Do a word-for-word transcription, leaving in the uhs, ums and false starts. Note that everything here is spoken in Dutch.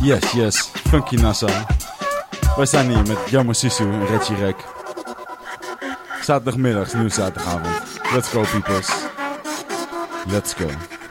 Yes, yes. Funky Nassau. Wij staan hier met Jammer Sisu en Reggie Rek. Zaterdagmiddag, nieuwe zaterdagavond. Let's go, peoples. Let's go.